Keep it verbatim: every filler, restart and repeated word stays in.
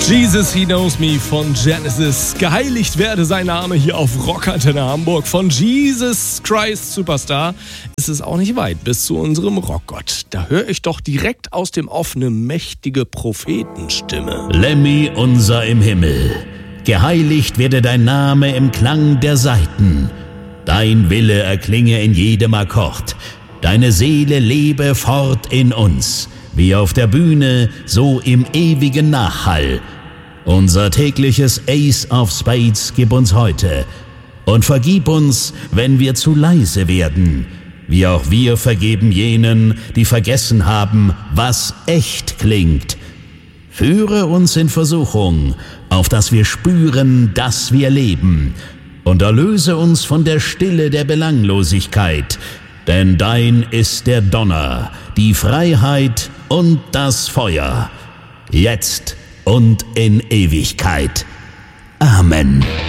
Jesus, He Knows Me von Genesis. Geheiligt werde sein Name hier auf Rockantenne Hamburg. Von Jesus Christ Superstar ist es auch nicht weit bis zu unserem Rockgott. Da höre ich doch direkt aus dem Off eine mächtige Prophetenstimme. Lemmy unser im Himmel, geheiligt werde dein Name im Klang der Saiten. Dein Wille erklinge in jedem Akkord. Deine Seele lebe fort in uns. Wie auf der Bühne, so im ewigen Nachhall. Unser tägliches Ace of Spades gib uns heute und vergib uns, wenn wir zu leise werden, wie auch wir vergeben jenen, die vergessen haben, was echt klingt. Führe uns in Versuchung, auf dass wir spüren, dass wir leben, und erlöse uns von der Stille der Belanglosigkeit, denn dein ist der Donner, die Freiheit und das Feuer, jetzt und in Ewigkeit. Amen.